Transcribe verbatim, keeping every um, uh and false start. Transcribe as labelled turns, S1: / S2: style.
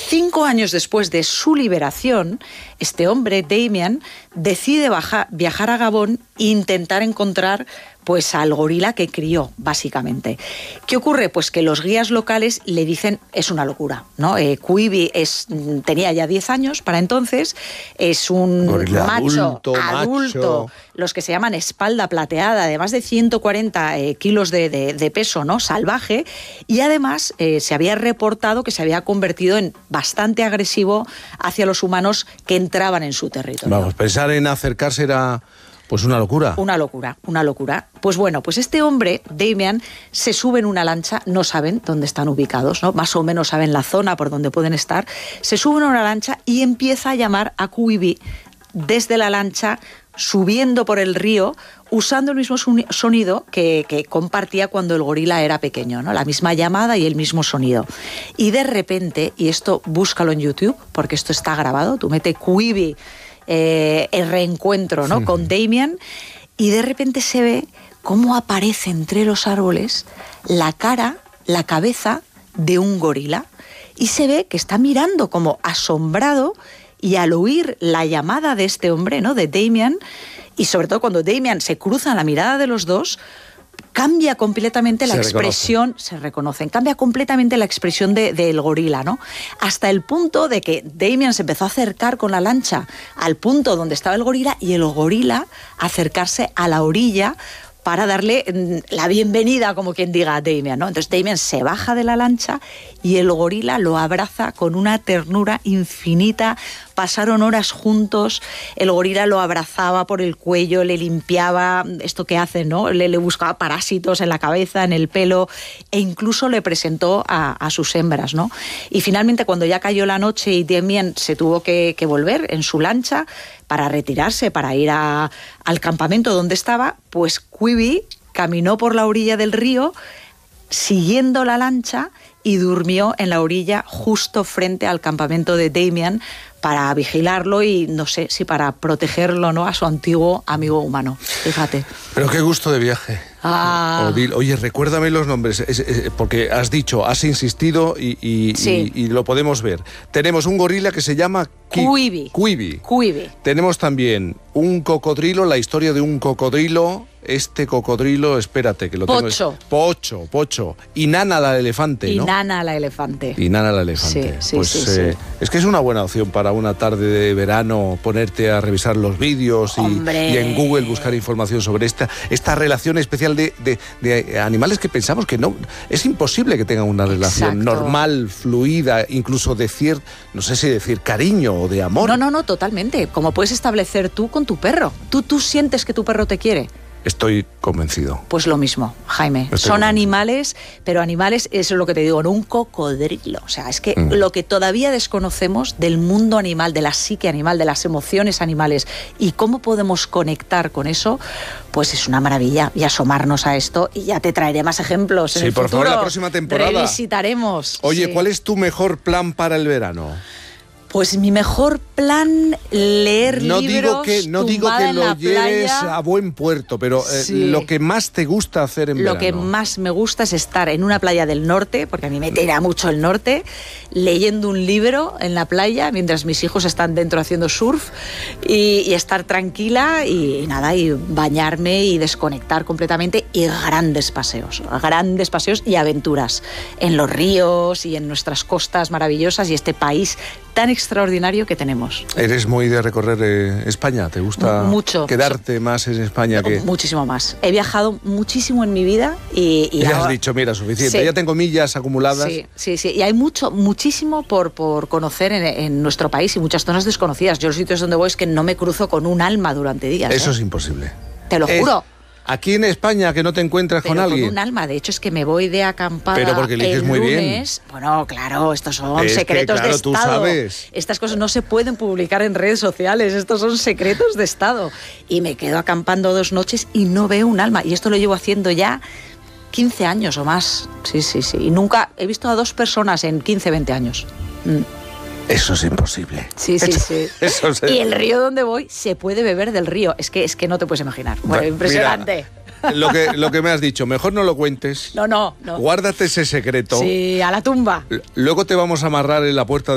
S1: Cinco años después de su liberación, este hombre, Damien, decide baja, viajar a Gabón e intentar encontrar pues al gorila que crió, básicamente. ¿Qué ocurre? Pues que los guías locales le dicen, es una locura, ¿no? Eh, Quibi es, tenía ya diez años para entonces, es un
S2: gorila
S1: macho
S2: adulto,
S1: adulto,
S2: macho.
S1: Los que se llaman espalda plateada, de más de ciento cuarenta eh, kilos de, de, de peso, ¿no? Salvaje, y además eh, se había reportado que se había convertido en bastante agresivo hacia los humanos que entraban en su territorio.
S2: Vamos, pensar en acercarse era... Pues una locura.
S1: Una locura, una locura. Pues bueno, pues este hombre, Damien, se sube en una lancha, no saben dónde están ubicados, ¿no? Más o menos saben la zona por donde pueden estar. Se sube en una lancha y empieza a llamar a Quibi desde la lancha, subiendo por el río, usando el mismo sonido que, que compartía cuando el gorila era pequeño, ¿no? La misma llamada y el mismo sonido. Y de repente, y esto búscalo en YouTube, porque esto está grabado, tú mete Quibi... Eh, el reencuentro, ¿no? con Damien, y de repente se ve cómo aparece entre los árboles la cara, la cabeza de un gorila, y se ve que está mirando como asombrado, y al oír la llamada de este hombre, ¿no? de Damien, y sobre todo cuando Damien se cruza la mirada de los dos, cambia completamente la
S2: se
S1: expresión,
S2: reconocen.
S1: se reconocen, cambia completamente la expresión de, del gorila, ¿no? Hasta el punto de que Damien se empezó a acercar con la lancha al punto donde estaba el gorila y el gorila acercarse a la orilla para darle la bienvenida, como quien diga, a Damien, ¿no? Entonces Damien se baja de la lancha y el gorila lo abraza con una ternura infinita. Pasaron horas juntos, el gorila lo abrazaba por el cuello, le limpiaba esto que hace, ¿no? Le, le buscaba parásitos en la cabeza, en el pelo, e incluso le presentó a, a sus hembras, ¿no? Y finalmente, cuando ya cayó la noche y Damien se tuvo que, que volver en su lancha para retirarse, para ir a, al campamento donde estaba, pues Quibi caminó por la orilla del río siguiendo la lancha y durmió en la orilla justo frente al campamento de Damien para vigilarlo y no sé si para protegerlo, ¿no? a su antiguo amigo humano. Fíjate.
S2: Pero qué gusto de viaje.
S1: Ah.
S2: Odile, oye, recuérdame los nombres, es, es, porque has dicho, has insistido y, y,
S1: sí.
S2: y, y lo podemos ver. Tenemos un gorila que se llama
S1: Quibi.
S2: Quibi.
S1: Quibi.
S2: Tenemos también un cocodrilo, la historia de un cocodrilo. Este cocodrilo, espérate, que lo
S1: Pocho.
S2: tengo. Pocho, Pocho. Y Nana la elefante,
S1: y
S2: ¿no?
S1: Y Nana la elefante.
S2: Y Nana la elefante.
S1: Sí, sí,
S2: pues
S1: sí,
S2: eh,
S1: sí.
S2: es que es una buena opción para una tarde de verano ponerte a revisar los vídeos y, y en Google buscar información sobre esta, esta relación especial de, de, de animales que pensamos que no es imposible que tengan una relación
S1: Exacto.
S2: normal, fluida, incluso decir, no sé si decir cariño o de amor.
S1: No, no, no, totalmente. Como puedes establecer tú con tu perro. Tú, tú sientes que tu perro te quiere.
S2: Estoy convencido.
S1: Pues lo mismo, Jaime.
S2: Estoy
S1: Son
S2: convencido. Animales,
S1: pero animales, eso es lo que te digo, no un cocodrilo. O sea, es que mm. lo que todavía desconocemos del mundo animal, de la psique animal, de las emociones animales y cómo podemos conectar con eso, pues es una maravilla. Y asomarnos a esto y ya te traeré más ejemplos en
S2: sí,
S1: el
S2: por
S1: futuro.
S2: favor, la próxima temporada.
S1: Revisitaremos.
S2: Oye,
S1: sí.
S2: ¿cuál es tu mejor plan para el verano?
S1: Pues mi mejor plan, leer
S2: no
S1: libros,
S2: digo que No digo que lo lleves
S1: playa.
S2: a buen puerto, pero eh,
S1: sí.
S2: lo que más te gusta hacer en
S1: lo
S2: verano.
S1: Lo que más me gusta es estar en una playa del norte, porque a mí me tira mucho el norte, leyendo un libro en la playa, mientras mis hijos están dentro haciendo surf, y, y estar tranquila y, y nada, y bañarme y desconectar completamente, y grandes paseos, grandes paseos y aventuras en los ríos y en nuestras costas maravillosas y este país tan extraordinario que tenemos.
S2: ¿Eres muy de recorrer eh, España? ¿Te gusta
S1: mucho
S2: quedarte más en España? Que...
S1: Muchísimo más. He viajado muchísimo en mi vida y... y
S2: ya
S1: ahora...
S2: has dicho, mira, suficiente. Sí. Ya tengo millas acumuladas.
S1: Sí, sí, sí. Y hay mucho, muchísimo por, por conocer en, en nuestro país y muchas zonas desconocidas. Yo los sitios donde voy es que no me cruzo con un alma durante días.
S2: Eso
S1: ¿eh?
S2: es imposible.
S1: Te lo
S2: es...
S1: juro.
S2: Aquí en España, que no te encuentras
S1: pero
S2: con alguien.
S1: Con un alma. De hecho, es que me voy de acampada.
S2: Pero porque eliges
S1: el
S2: muy
S1: lunes.
S2: bien.
S1: Bueno, claro, estos son
S2: es
S1: secretos
S2: que, claro,
S1: de
S2: tú
S1: Estado.
S2: Sabes.
S1: Estas cosas no se pueden publicar en redes sociales. Estos son secretos de Estado. Y me quedo acampando dos noches y no veo un alma. Y esto lo llevo haciendo ya quince años o más. Sí, sí, sí. Y nunca he visto a dos personas en quince, veinte años. Mm.
S2: Eso es imposible.
S1: Sí, sí,
S2: eso,
S1: sí.
S2: Eso es...
S1: Y el río donde voy se puede beber del río. Es que, es que no te puedes imaginar. Bueno, impresionante.
S2: Mira, lo que, lo que me has dicho, mejor no lo cuentes.
S1: No, no, no.
S2: Guárdate ese secreto.
S1: Sí, a la tumba.
S2: Luego te vamos a amarrar en la puerta de